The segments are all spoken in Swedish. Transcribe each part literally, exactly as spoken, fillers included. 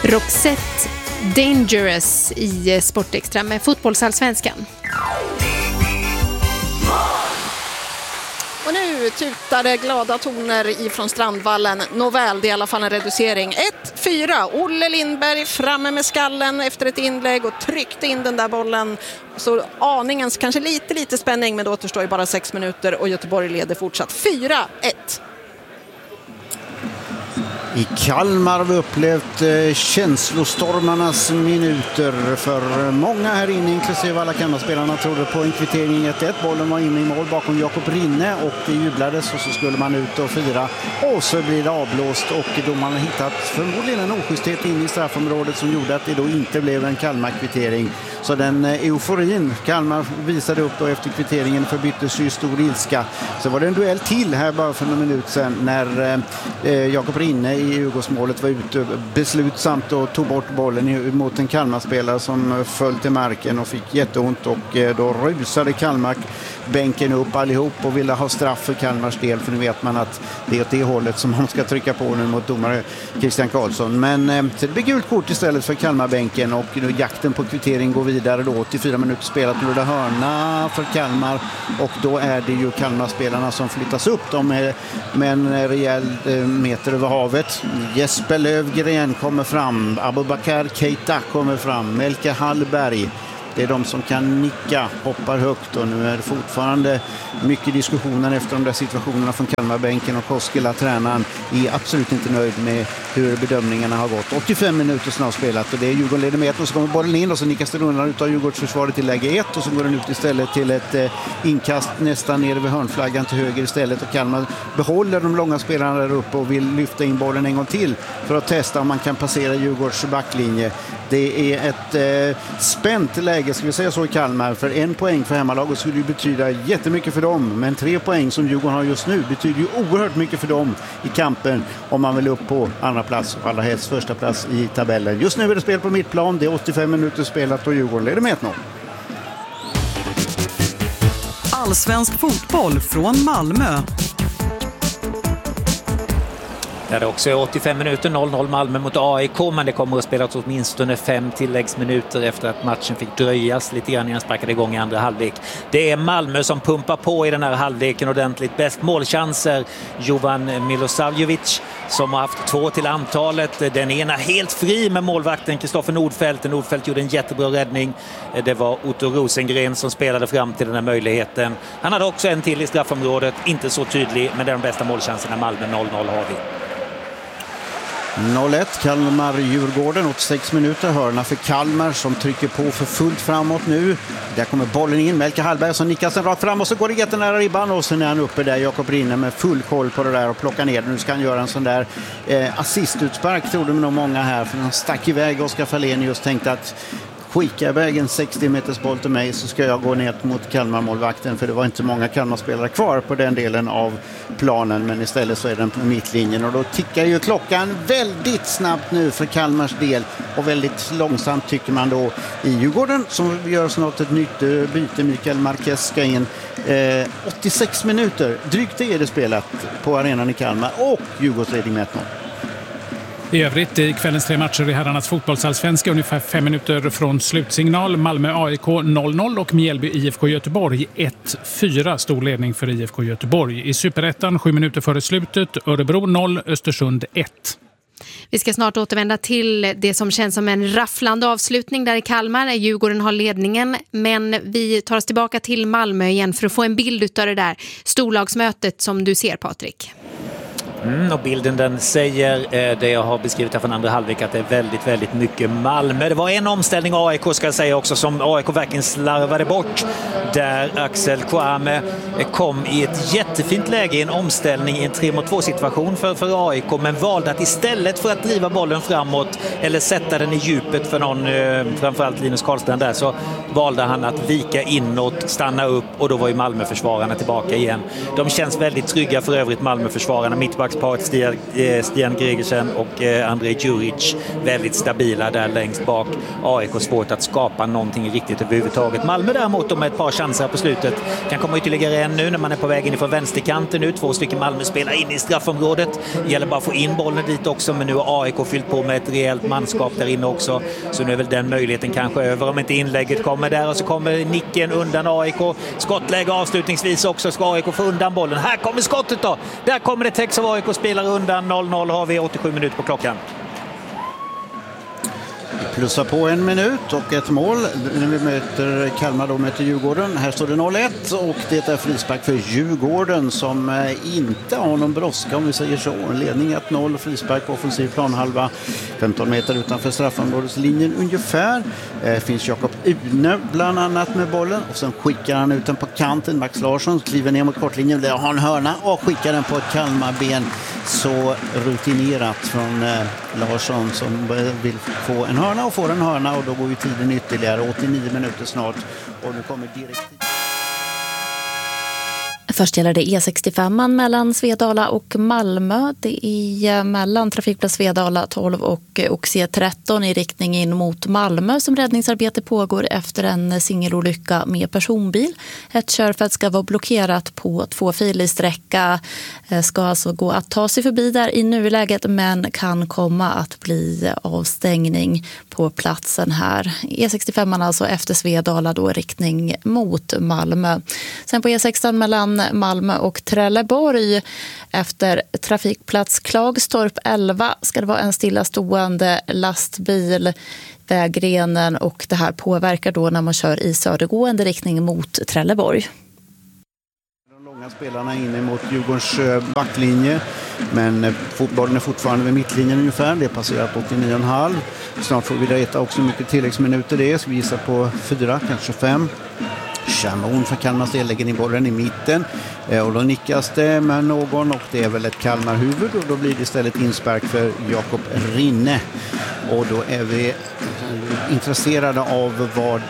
Roxette Dangerous i Sportextra med fotbollsallsvenskan. Och nu tutade glada toner ifrån Strandvallen. Nåväl, det är i alla fall en reducering. ett fyra. Olle Lindberg framme med skallen efter ett inlägg och tryckte in den där bollen. Så aningens kanske lite, lite spänning, men då återstår ju bara sex minuter och Göteborg leder fortsatt fyra ett. I Kalmar har vi upplevt eh, känslostormarnas minuter för många här inne, inklusive alla Kalmarspelarna, trodde på en kvittering ett ett. Bollen var inne i mål bakom Jakob Rinne och det jublades och så skulle man ut och fira. Och så blir det avblåst och då man har hittat förmodligen en oschysthet in i straffområdet som gjorde att det då inte blev en Kalmar-kvittering. Så den eh, euforin Kalmar visade upp då efter kvitteringen förbyttes i stor ilska. Så var det en duell till här bara för några minuter sedan när eh, Jakob Rinne i Djurgårdsmålet var ute beslutsamt och tog bort bollen mot en Kalmarspelare som föll till marken och fick jätteont och eh, då rusade Kalmar bänken upp allihop och ville ha straff för Kalmars del, för nu vet man att det är åt det hållet som man ska trycka på nu mot domare Christian Karlsson. Men eh, så det blir gult kort istället för Kalmarbänken och nu jakten på kvittering går vidare då. åttiofyra minuter spelat, nu är det hörna för Kalmar och då är det ju Kalmarspelarna som flyttas upp. De är med en rejäl eh, meter över havet. Jesper Lövgren kommer fram, Abubakar Keita kommer fram, Melke Hallberg. Det är de som kan nicka, hoppar högt och nu är det fortfarande mycket diskussioner efter de där situationerna från Kalmarbänken och Koskela, tränaren, är absolut inte nöjd med hur bedömningarna har gått. åttiofem minuter snart spelat och det är Djurgården leder med ett och så kommer bollen in och så nickas det undan ut av Djurgårdsförsvaret till läge ett och så går den ut istället till ett eh, inkast nästan nere vid hörnflaggan till höger istället och Kalmar behåller de långa spelarna där uppe och vill lyfta in bollen en gång till för att testa om man kan passera Djurgårds backlinje. Det är ett eh, spänt läge, ska vi säga så, i Kalmar. För en poäng för hemmalaget skulle ju betyda jättemycket för dem. Men tre poäng som Djurgården har just nu betyder ju oerhört mycket för dem i kampen om man vill upp på andra plats och allra helst första plats i tabellen. Just nu är det spel på mittplan, det är åttiofem minuter spelat och Djurgården leder med ett noll. Allsvensk fotboll från Malmö. Där det också är åttiofem minuter, noll noll Malmö mot A I K, men det kommer att spelas åtminstone fem tilläggsminuter efter att matchen fick dröjas lite grann innan sparkade igång i andra halvlek. Det är Malmö som pumpar på i den här halvleken ordentligt. Bäst målchanser Jovan Milosavljevic som har haft två till antalet. Den ena helt fri med målvakten Kristoffer Nordfeldt. Nordfeldt gjorde en jättebra räddning. Det var Otto Rosengren som spelade fram till den här möjligheten. Han hade också en till i straffområdet, inte så tydlig, men det är de bästa målchanserna. Malmö noll noll har vi. noll ett Kalmar-Djurgården, åttiosex minuter, hörna för Kalmar som trycker på för fullt framåt nu. Där kommer bollen in, Melke Hallberg som nickar sen rakt fram och så går det jättenära ribban och sen är han uppe där, Jakob Rinne med full koll på det där och plockar ner den. Nu ska han göra en sån där eh, assistutspark, trodde nog många här, för han stack iväg. Oskar Fahlén just tänkte att skicka iväg en sextio meters boll till mig så ska jag gå ner mot Kalmar-målvakten, för det var inte många Kalmar-spelare kvar på den delen av planen, men istället så är den på mittlinjen och då tickar ju klockan väldigt snabbt nu för Kalmars del och väldigt långsamt tycker man då i Djurgården som gör snart ett nytt byte. Mikael Marquez ska in. eh, åttiosex minuter, drygt det är det spelat på arenan i Kalmar och Djurgårdsledning med ett noll. I övrigt i kvällens tre matcher i herrarnas fotbollsallsvenska ungefär fem minuter från slutsignal. Malmö A I K noll noll och Mjällby I F K Göteborg ett fyra, stor ledning för I F K Göteborg. I Superettan sju minuter före slutet, Örebro noll, Östersund ett. Vi ska snart återvända till det som känns som en rafflande avslutning där i Kalmar. Djurgården har ledningen, men vi tar oss tillbaka till Malmö igen för att få en bild av det där storlagsmötet som du ser, Patrik. Mm, och bilden den säger eh, det jag har beskrivit här från andra halvlek, att det är väldigt, väldigt mycket Malmö. Det var en omställning A I K ska jag säga också som A I K verkligen slarvade bort, där Axel Kouame kom i ett jättefint läge i en omställning i en tre mot två situation för, för A I K, men valde att istället för att driva bollen framåt eller sätta den i djupet för någon, eh, framförallt Linus Karlstrand där, så valde han att vika inåt, stanna upp och då var ju Malmö-försvararna tillbaka igen. De känns väldigt trygga för övrigt, Malmö-försvararna. Mittback mittbacksparet Stian Gregersen och Andrej Djuric väldigt stabila där längst bak. A I K svårt att skapa någonting riktigt överhuvudtaget. Malmö däremot med ett par chanser på slutet kan komma ytterligare en nu när man är på väg in från vänsterkanten nu. Två stycken Malmö spelar in i straffområdet. Det gäller bara att få in bollen dit också, men nu har A I K fyllt på med ett rejält manskap där inne också. Så nu är väl den möjligheten kanske över om inte inlägget kommer där, och så kommer nicken undan A I K. Skottläge avslutningsvis också, ska A I K få undan bollen. Här kommer skottet då! Där kommer det täcks av A I K spelar undan. noll noll har vi åttiosju minuter på klockan. Plussa på en minut och ett mål när vi möter Kalmar, då möter Djurgården. Här står det noll ett och det är frispark för Djurgården som inte har någon brådska, om vi säger så. Ledning ett noll, frispark på offensiv planhalva femton meter utanför straffområdeslinjen ungefär. Det finns Jakob Une bland annat med bollen och sen skickar han ut den på kanten. Max Larsson kliver ner mot kortlinjen, där har en hörna och skickar den på ett Kalmarben. Så rutinerat från eh, Larsson som vill få en hörna och får en hörna, och då går ju tiden ytterligare åttionio minuter snart och nu kommer direkt. Först gäller det E sextiofem mellan Svedala och Malmö. Det är mellan trafikplats Svedala tolv och Oxie tretton i riktning in mot Malmö som räddningsarbete pågår efter en singelolycka med personbil. Ett körfält ska vara blockerat på tvåfilig sträcka. Ska alltså gå att ta sig förbi där i nuläget, men kan komma att bli avstängning på platsen här. E sextiofem alltså efter Svedala då riktning mot Malmö. Sen på E sexton mellan Malmö och Trelleborg efter trafikplats Klagstorp elva ska det vara en stillastående lastbil vägrenen, och det här påverkar då när man kör i södergående riktning mot Trelleborg. De långa spelarna inne mot Djurgårdens backlinje, men fotbollen är fortfarande vid mittlinjen ungefär. Det är passerat åttionio komma fem. Snart får vi veta också hur mycket tilläggsminuter det är. Så vi gissar på fyra, kanske fem. Chamon för Kalmars del lägger in bollen i mitten och då nickas det med någon och det är väl ett Kalmar-huvud, och då blir det istället inspark för Jakob Rinne. Och då är vi intresserade av vad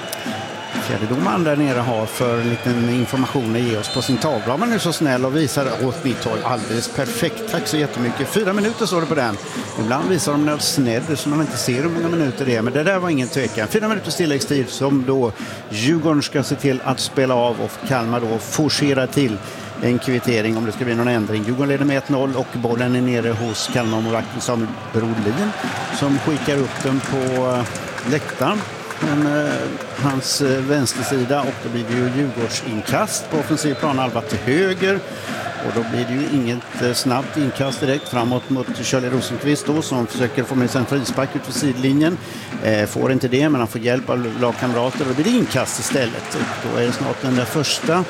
fjärdedomaren där nere har för liten information att ge oss på sin tavla. Man är så snäll och visar åt mitt håll alldeles perfekt. Tack så jättemycket. Fyra minuter står det på den. Ibland visar de något snedd så man inte ser hur många minuter det är. Men det där var ingen tvekan. Fyra minuters tilläggstid som då Djurgården ska se till att spela av och Kalmar då forcerar till en kvittering om det ska bli någon ändring. Djurgården leder med ett noll och bollen är nere hos Kalmar-målvakten Samuel Brodlin som skickar upp den på läktaren. Men, eh, hans eh, vänstersida, och då blir det ju Djurgårdsinkast på offensiv planhalva till höger, och då blir det ju inget eh, snabbt inkast direkt framåt mot Charlie Rosenqvist då, som försöker få med sig en frispark ut för sidlinjen. Eh, får inte det, men han får hjälp av lagkamrater och då blir det inkast istället, och då är det snart den där första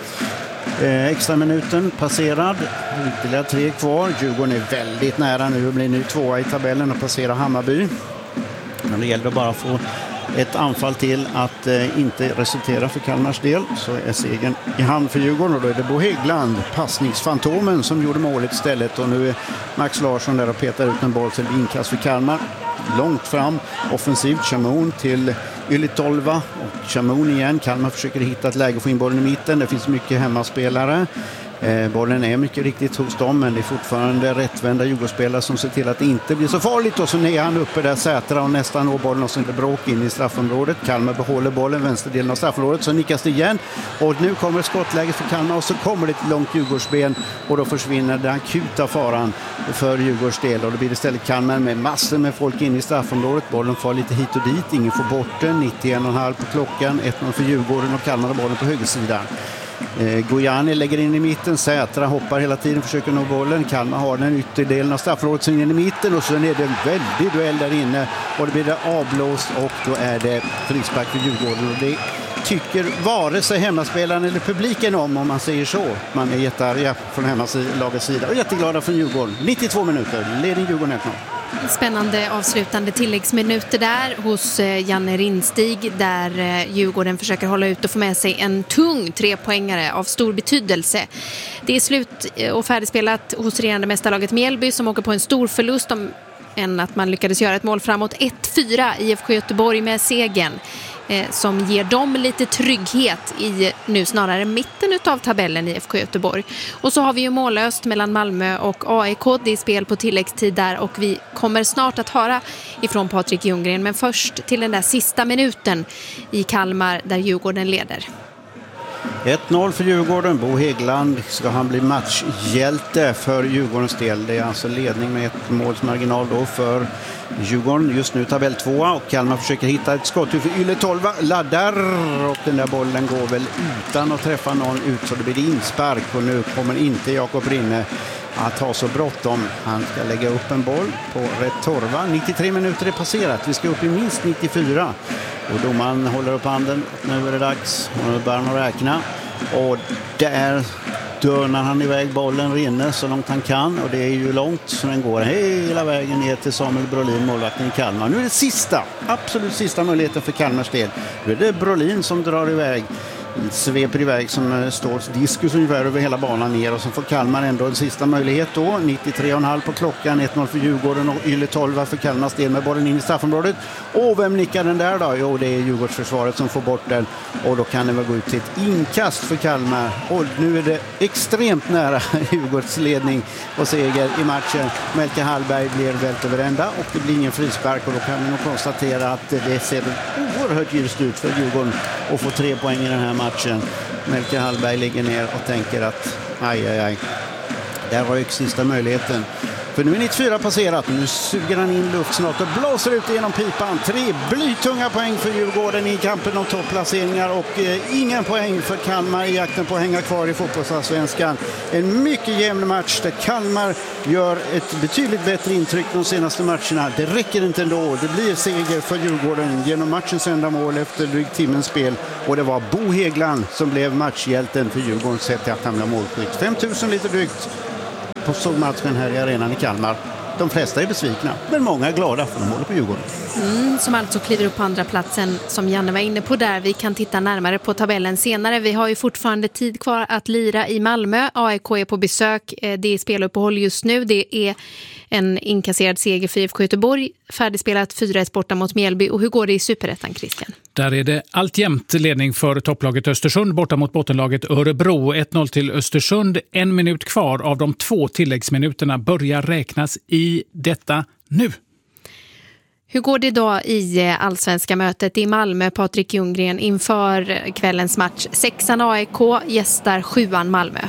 eh, extra minuten passerad. Ytterligare tre kvar. Djurgården är väldigt nära nu och blir nu tvåa i tabellen och passerar Hammarby, men det gäller bara att få ett anfall till att eh, inte resultera för Kalmars del, så är segern i hand för Djurgården, och då är det Bo Häggland, passningsfantomen, som gjorde målet istället, och nu är Max Larsson där och petar ut en boll till inkast för Kalmar. Långt fram, offensivt, Chamon till Ylitolva och Chamon igen. Kalmar försöker hitta ett läge och få in bollen i mitten. Det finns mycket hemmaspelare. Eh, bollen är mycket riktigt hos dem, men det är fortfarande rättvända Djurgårdsspelare som ser till att det inte blir så farligt, och så är han uppe där Sätra och nästan når bollen och så är det bråk in i straffområdet. Kalmar behåller bollen, vänsterdelen av straffområdet, så nickas det igen och nu kommer skottläge för Kalmar och så kommer det ett långt Djurgårdsben och då försvinner den akuta faran för Djurgårds del, och då blir det istället Kalmar med massor med folk in i straffområdet. Bollen får lite hit och dit, ingen får bort den, nittioen komma fem på klockan, ett noll för Djurgården och Kalmar har bollen på högersidan. Eh, Gojani lägger in i mitten, Sätra hoppar hela tiden, försöker nå bollen. Kalmar har den ytterdelen av straffområdet in i mitten och så är det en väldig duell där inne och det blir det avblåst och då är det frispark för Djurgården, och det tycker vare sig hemmaspelaren eller publiken om, om man säger så. Man är jättearga från hemmalagets sida och jätteglada från Djurgården. nittiotvå minuter, ledning Djurgården ett noll. Spännande avslutande tilläggsminuter där hos Janne Rinstig, där Djurgården försöker hålla ut och få med sig en tung trepoängare av stor betydelse. Det är slut och färdigspelat hos regerande mästarlaget Mjällby som åker på en stor förlust. De än att man lyckades göra ett mål framåt. ett fyra I F K Göteborg med segern eh, som ger dem lite trygghet i nu snarare mitten av tabellen i F K Göteborg. Och så har vi ju mållöst mellan Malmö och A I K. Det är spel på tilläggstid där och vi kommer snart att höra ifrån Patrik Ljunggren. Men först till den där sista minuten i Kalmar där Djurgården leder. ett noll för Djurgården. Bo Häggland ska han bli matchhjälte för Djurgårdens del. Det är alltså ledning med ett målsmarginal då för Djurgården. Just nu tabell tvåa och Kalmar försöker hitta ett skott för Yle tolva. Laddar och den där bollen går väl utan att träffa någon ut så det blir inspark och nu kommer inte Jakob Rinne att ha så bråttom. Han ska lägga upp en boll på rätt torva. nittiotre minuter är passerat. Vi ska upp i minst nittiofyra. Och domaren håller upp handen. Nu är det dags. Och nu börjar han räkna. Och där dörnar han iväg bollen, Rinne så långt han kan. Och det är ju långt så den går hela vägen ner till Samuel Brolin, målvakten i Kalmar. Nu är det sista, absolut sista möjligheten för Kalmars del. Nu är det Brolin som drar iväg. Sveper iväg som står diskus ungefär över hela banan ner och så får Kalmar ändå en sista möjlighet då. nittiotre komma fem på klockan, ett noll för Djurgården och Yle tolva för Kalmars del med bollen in i straffområdet. Och vem nickar den där då? Jo, det är Djurgårdsförsvaret som får bort den och då kan det väl gå ut till ett inkast för Kalmar. Och nu är det extremt nära Djurgårds ledning och seger i matchen. Melke Hallberg blir vält över ända och det blir ingen frispark och då kan vi nog konstatera att det ser oerhört ljust ut för Djurgården att få tre poäng i den här matchen. Melke Hallberg ligger ner och tänker att aj, aj, aj. Där var ju sista möjligheten. För nu är nittiofyra passerat. Nu suger han in luft snart och blåser ut genom pipan. Tre blytunga poäng för Djurgården i kampen om topplaceringar och eh, ingen poäng för Kalmar i jakten på att hänga kvar i fotbollsallsvenskan. En mycket jämn match där Kalmar gör ett betydligt bättre intryck de senaste matcherna. Det räcker inte ändå. Det blir seger för Djurgården genom matchens enda mål efter drygt timmens spel. Och det var Bo Häggland som blev matchhjälten för Djurgårdens sätt att hamna målskytt. fem tusen lite drygt på sågmatchen här i arenan i Kalmar. De flesta är besvikna, men många är glada för de håller på Djurgården. Mm, som alltså kliver upp på andra platsen som Janne var inne på där. Vi kan titta närmare på tabellen senare. Vi har ju fortfarande tid kvar att lira i Malmö. A I K är på besök. Det är speluppehåll just nu. Det är en inkasserad seger för I F K Göteborg. Färdigspelat fyra ett borta mot Mjällby. Och hur går det i Superettan, Christian? Där är det alltjämt ledning för topplaget Östersund borta mot bottenlaget Örebro. ett noll till Östersund. En minut kvar av de två tilläggsminuterna börjar räknas i detta nu. Hur går det då i allsvenska mötet i Malmö, Patrik Ljunggren, inför kvällens match? Sexan A I K gästar sjuan Malmö.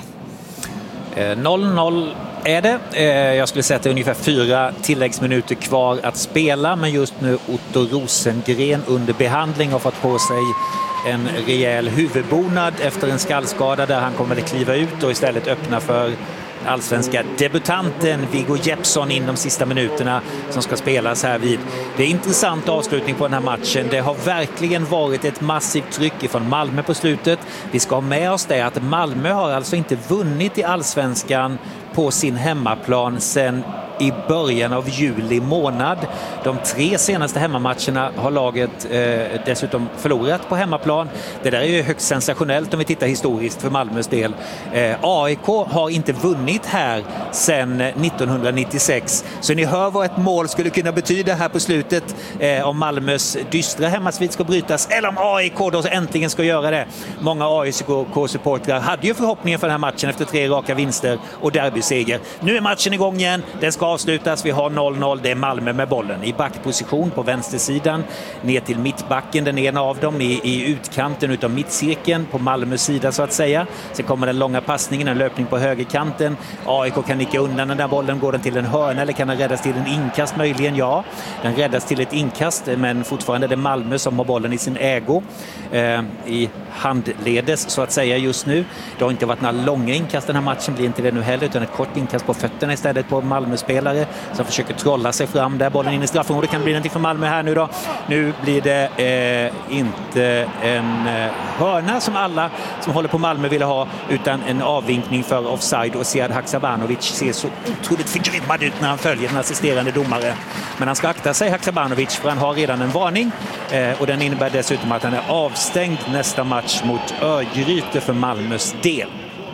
noll noll är det. Jag skulle säga att det är ungefär fyra tilläggsminuter kvar att spela, men just nu Otto Rosengren under behandling har fått på sig en rejäl huvudbonad efter en skallskada där han kommer att kliva ut och istället öppna för allsvenska debutanten Viggo Jeppsson in de sista minuterna som ska spelas här vid. Det är en intressant avslutning på den här matchen. Det har verkligen varit ett massivt tryck från Malmö på slutet. Vi ska ha med oss det att Malmö har alltså inte vunnit i allsvenskan på sin hemmaplan sedan i början av juli månad. De tre senaste hemmamatcherna har laget eh, dessutom förlorat på hemmaplan. Det där är ju högst sensationellt om vi tittar historiskt för Malmös del. Eh, A I K har inte vunnit här sedan nittonhundranittiosex. Så ni hör vad ett mål skulle kunna betyda här på slutet eh, om Malmös dystra hemmasvit ska brytas eller om A I K då äntligen ska göra det. Många A I K-supportrar hade ju förhoppningen för den här matchen efter tre raka vinster och derbyseger. Nu är matchen igång igen. Den ska avslutas. Vi har noll noll. Det är Malmö med bollen i backposition på vänstersidan ner till mittbacken, den ena av dem i, i utkanten utav mittcirkeln på Malmös sida så att säga. Sen kommer den långa passningen, en löpning på högerkanten. A I K kan nicka undan den där bollen. Går den till en hörna eller kan den räddas till en inkast möjligen? Ja, den räddas till ett inkast, men fortfarande är det Malmö som har bollen i sin ägo eh, i handledes så att säga just nu. Det har inte varit några långa inkast den här matchen, blir inte det nu heller, utan ett kort inkast på fötterna istället på Malmö-spelare som försöker trolla sig fram där. Bollen in i straffområdet, kan bli någonting för Malmö här nu då. Nu blir det eh, inte en eh, hörna som alla som håller på Malmö ville ha, utan en avvinkning för offside, och Sead Haksabanovic ser så otroligt förgrymmad ut när han följer den assisterande domare. Men han ska akta sig, Haksabanovic, för han har redan en varning eh, och den innebär dessutom att han är avstängd nästa match mot Örgryte för Malmös del.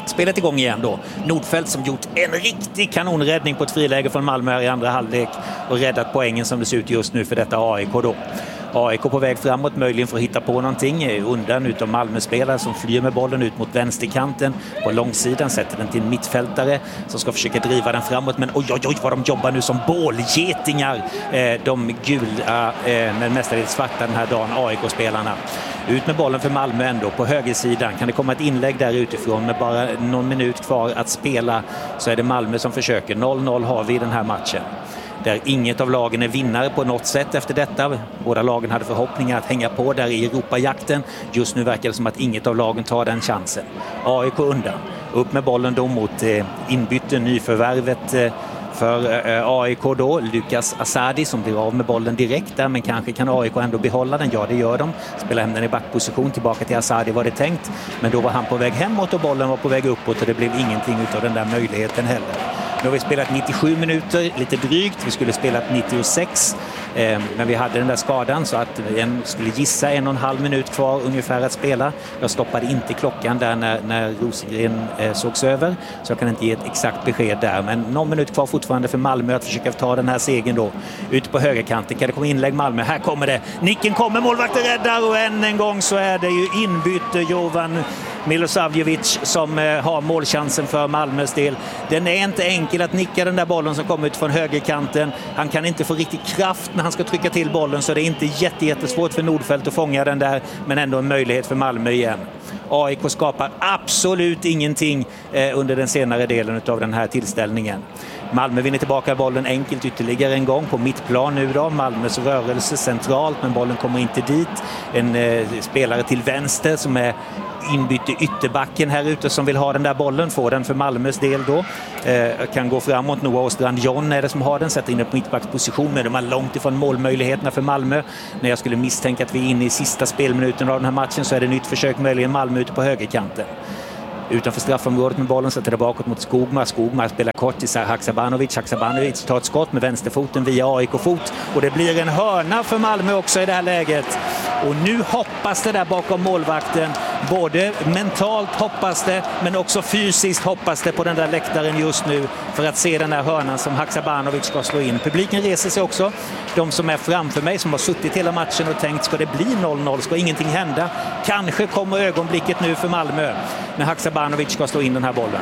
Spelet igång igen då. Nordfeldt som gjort en riktig kanonräddning på ett friläge från Malmö här i andra halvlek och räddat poängen som det ser ut just nu för detta A I K då. A I K på väg framåt, möjligen för att hitta på någonting undan utav Malmö-spelare som flyr med bollen ut mot vänsterkanten på långsidan, sätter den till en mittfältare som ska försöka driva den framåt, men oj oj oj vad de jobbar nu som bålgetingar, eh, de gula eh, men mestadels svarta den här dagen, A I K-spelarna. Ut med bollen för Malmö ändå på högersidan. Kan det komma ett inlägg där utifrån med bara någon minut kvar att spela, så är det Malmö som försöker. noll noll har vi i den här matchen. Där inget av lagen är vinnare på något sätt efter detta. Båda lagen hade förhoppningar att hänga på där i Europajakten. Just nu verkar det som att inget av lagen tar den chansen. A I K undan. Upp med bollen då mot eh, inbytte nyförvärvet eh, för eh, A I K då. Lukas Asadi som blir av med bollen direkt där, men kanske kan A I K ändå behålla den. Ja, det gör de. Spelar hem den i backposition tillbaka till Asadi var det tänkt. Men då var han på väg hemåt och bollen var på väg uppåt och det blev ingenting utav den där möjligheten heller. Nu har vi spelat nittiosju minuter, lite drygt. Vi skulle spela nittiosex, eh, men vi hade den där skadan så att vi skulle gissa en och en halv minut kvar ungefär att spela. Jag stoppade inte klockan där när, när Rosengren eh, sågs över, så jag kan inte ge ett exakt besked där. Men någon minut kvar fortfarande för Malmö att försöka ta den här segern då. Ute på högerkanten kan det komma inlägg Malmö. Här kommer det. Nicken kommer, målvakten räddar och än en gång så är det ju inbyte Jovan Milosavljevic som eh, har målchansen för Malmös del. Den är inte enkel att nicka den där bollen som kommer ut från högerkanten. Han kan inte få riktigt kraft när han ska trycka till bollen, så det är inte jätte, jättesvårt för Nordfeldt att fånga den där, men ändå en möjlighet för Malmö igen. A I K skapar absolut ingenting eh, under den senare delen av den här tillställningen. Malmö vinner tillbaka bollen enkelt ytterligare en gång på mittplan nu då. Malmös rörelse centralt, men bollen kommer inte dit. En eh, spelare till vänster som är inbytte ytterbacken här ute som vill ha den där bollen, får den för Malmös del då. Eh, kan gå framåt. Noah Ostrand John är det som har den, sätter in den på mittbacksposition, men de är långt ifrån målmöjligheterna för Malmö. När jag skulle misstänka att vi är inne i sista spelminuten av den här matchen så är det nytt försök möjligen Malmö ute på högerkanten. Utanför straffområdet med bollen, sätter det bakåt mot Skogmar. Skogmar spelar kort till Haksabanovic. Haksabanovic tar ett skott med vänsterfoten via A I K-fot. Och det blir en hörna för Malmö också i det här läget. Och nu hoppas det där bakom målvakten. Både mentalt hoppas det, men också fysiskt hoppas det på den där läktaren just nu för att se den där hörnan som Haksabanovic ska slå in. Publiken reser sig också. De som är framför mig som har suttit hela matchen och tänkt, ska det bli noll noll? Ska ingenting hända? Kanske kommer ögonblicket nu för Malmö när Haksabanovic ska slå in den här bollen.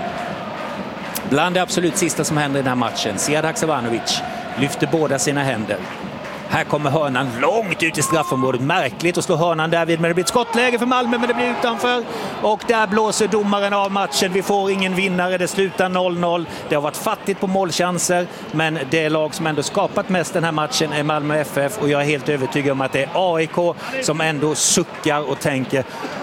Bland det absolut sista som händer i den här matchen. Sead Haksabanovic lyfter båda sina händer. Här kommer hörnan långt ut i straffområdet. Märkligt att slå hörnan därvid, men det blir ett skottläge för Malmö, men det blir utanför. Och där blåser domaren av matchen. Vi får ingen vinnare, det slutar noll noll. Det har varit fattigt på målchanser, men det lag som ändå skapat mest den här matchen är Malmö F F. Och jag är helt övertygad om att det är A I K som ändå suckar och tänker,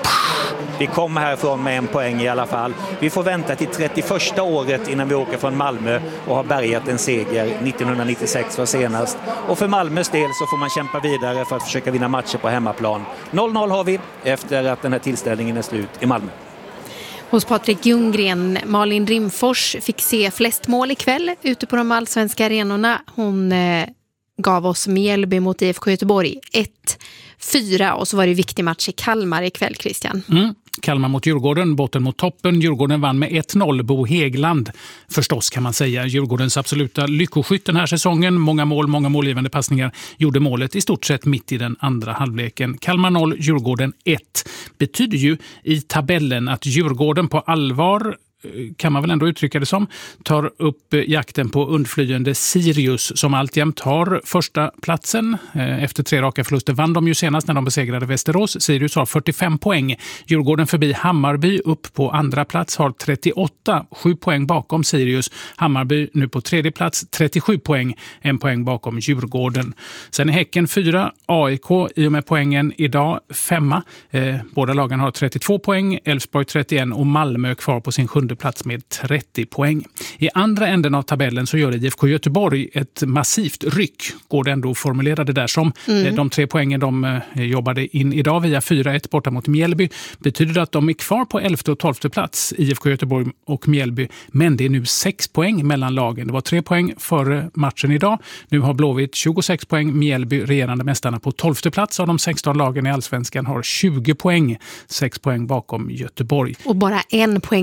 vi kommer härifrån med en poäng i alla fall. Vi får vänta till trettioförsta året innan vi åker från Malmö och har bärgat en seger. nittonhundranittiosex var senast. Och för Malmös del så får man kämpa vidare för att försöka vinna matcher på hemmaplan. noll noll har vi efter att den här tillställningen är slut i Malmö. Hos Patrik Ljunggren, Malin Rimfors fick se flest mål ikväll ute på de allsvenska arenorna. Hon eh, gav oss Mjällby mot I F K Göteborg ett fyra, och så var det viktig match i Kalmar ikväll, Christian. Mm. Kalmar mot Djurgården, botten mot toppen. Djurgården vann med ett noll. Bo Hägland, förstås kan man säga, Djurgårdens absoluta lyckoskytt den här säsongen. Många mål, många målgivande passningar, gjorde målet i stort sett mitt i den andra halvleken. Kalmar noll, Djurgården ett. Betyder ju i tabellen att Djurgården på allvar, kan man väl ändå uttrycka det som, tar upp jakten på undflyende Sirius som alltjämt har första platsen. Efter tre raka förluster vann de ju senast när de besegrade Västerås. Sirius har fyrtiofem poäng. Djurgården förbi Hammarby upp på andra plats har trettioåtta, sju poäng bakom Sirius. Hammarby nu på tredje plats, trettiosju poäng, en poäng bakom Djurgården. Sen är Häcken fyra, A I K i och med poängen idag femma. Eh, båda lagen har trettiotvå poäng, Elfsborg trettioen och Malmö kvar på sin sjunde plats med trettio poäng. I andra änden av tabellen så gör I F K Göteborg ett massivt ryck. Går det ändå att formulera det där som. Mm. De tre poängen de jobbade in idag via fyra ett borta mot Mjällby. Betyder det att de är kvar på elfte och tolfte plats, I F K Göteborg och Mjällby. Men det är nu sex poäng mellan lagen. Det var tre poäng före matchen idag. Nu har Blåvitt tjugosex poäng. Mjällby, regerande mästarna, på tolfte plats av de sexton lagen i Allsvenskan, har tjugo poäng. sex poäng bakom Göteborg. Och bara en poäng ned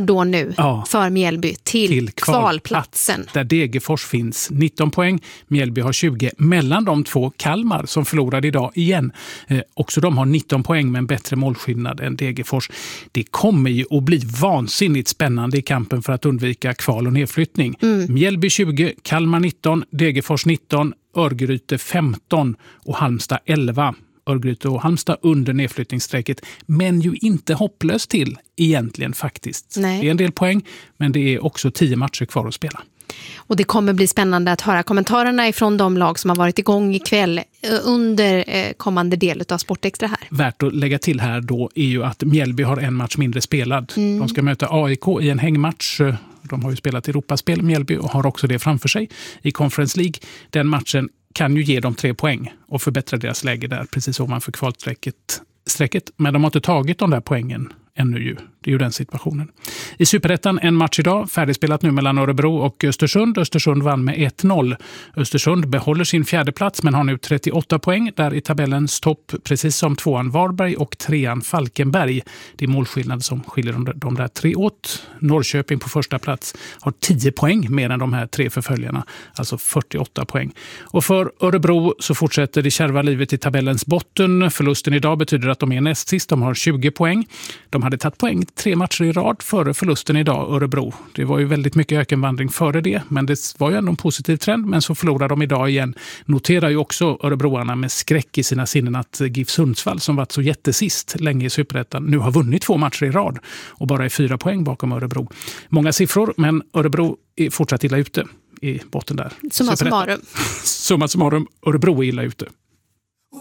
då nu ja, för Mjällby till, till kvalplatsen. Där Degerfors finns nitton poäng, Mjällby har tjugo. Mellan de två Kalmar som förlorade idag igen. Eh, också de har nitton poäng med en bättre målskillnad än Degerfors. Det kommer ju att bli vansinnigt spännande i kampen för att undvika kval och nedflyttning. Mm. Mjällby tjugo, Kalmar nitton, Degerfors nitton, Örgryte femton och Halmstad elva. Örgryte och Halmstad under nedflyttningsstrecket, men ju inte hopplöst till egentligen faktiskt. Nej. Det är en del poäng, men det är också tio matcher kvar att spela. Och det kommer bli spännande att höra kommentarerna ifrån de lag som har varit igång ikväll under kommande del av Sportextra här. Värt att lägga till här då är ju att Mjällby har en match mindre spelad. Mm. De ska möta A I K i en hängmatch. De har ju spelat Europaspel, Mjällby, och har också det framför sig i Conference League. Den matchen kan ju ge dem tre poäng och förbättra deras läge där precis ovanför kvalstrecket. Men de har inte tagit de där poängen ännu ju. Det är ju den situationen. I Superettan en match idag, färdigspelat nu mellan Örebro och Östersund. Östersund vann med ett noll. Östersund behåller sin fjärde plats men har nu trettioåtta poäng där i tabellens topp, precis som tvåan Varberg och trean Falkenberg. Det är målskillnad som skiljer de, de där tre åt. Norrköping på första plats har tio poäng mer än de här tre förföljarna, alltså fyrtioåtta poäng. Och för Örebro så fortsätter det kärva livet i tabellens botten. Förlusten idag betyder att de är näst sist, de har tjugo poäng. De hade tagit poäng tre matcher i rad före förlusten idag, Örebro. Det var ju väldigt mycket ökenvandring före det, men det var ju ändå en positiv trend. Men så förlorar de idag igen. Noterar ju också örebroarna med skräck i sina sinnen att GIF Sundsvall, som varit så jättesist länge i Superettan, nu har vunnit två matcher i rad och bara är fyra poäng bakom Örebro. Många siffror, men Örebro är fortsatt illa ute i botten där. Summa summarum. Summa summarum, Örebro är illa ute.